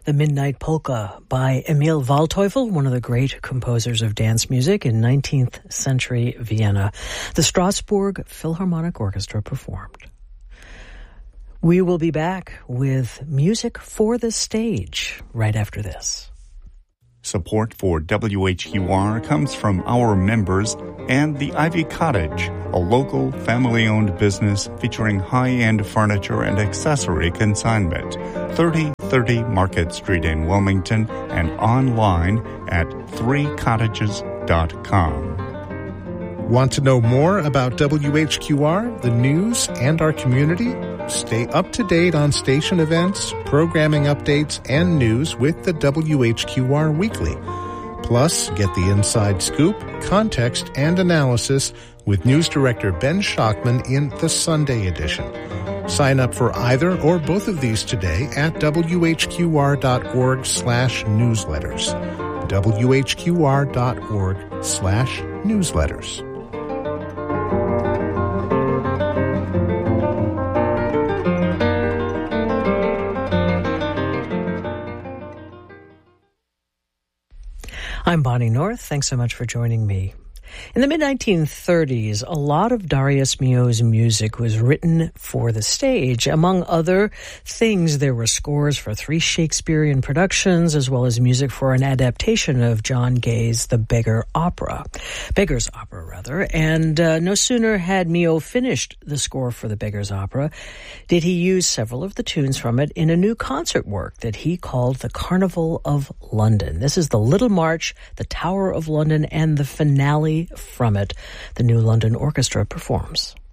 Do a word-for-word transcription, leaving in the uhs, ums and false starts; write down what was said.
The Midnight Polka by Emil Waldteufel, one of the great composers of dance music in nineteenth century Vienna. The Strasbourg Philharmonic Orchestra performed. We will be back with music for the stage right after this. Support for W H Q R comes from our members and the Ivy Cottage, a local family-owned business featuring high-end furniture and accessory consignment. thirty thirty Market Street in Wilmington and online at three cottages dot com. Want to know more about W H Q R, the news, and our community? Stay up to date on station events, programming updates, and news with the W H Q R Weekly. Plus, get the inside scoop, context, and analysis with News Director Ben Schachman in the Sunday edition. Sign up for either or both of these today at W H Q R dot org slash newsletters. W H Q R dot org slash newsletters. I'm Bonnie North. Thanks so much for joining me. In the mid nineteen thirties, a lot of Darius Milhaud's music was written for the stage. Among other things, there were scores for three Shakespearean productions, as well as music for an adaptation of John Gay's The Beggar Opera. Beggar's Opera, rather. And uh, no sooner had Milhaud finished the score for The Beggar's Opera, did he use several of the tunes from it in a new concert work that he called The Carnival of London. This is the Little March, the Tower of London, and the finale from it. The New London Orchestra performs.